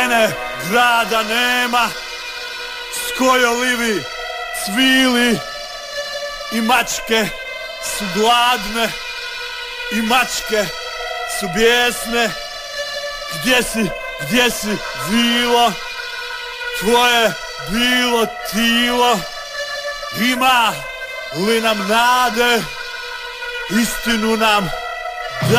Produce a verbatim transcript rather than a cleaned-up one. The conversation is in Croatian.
žene grada nema, skojolivi cvili i mačke su gladne i mačke su bijesne. Gdje si, gdje si vilo, tvoje bilo tilo? Ima li nam nade, istinu nam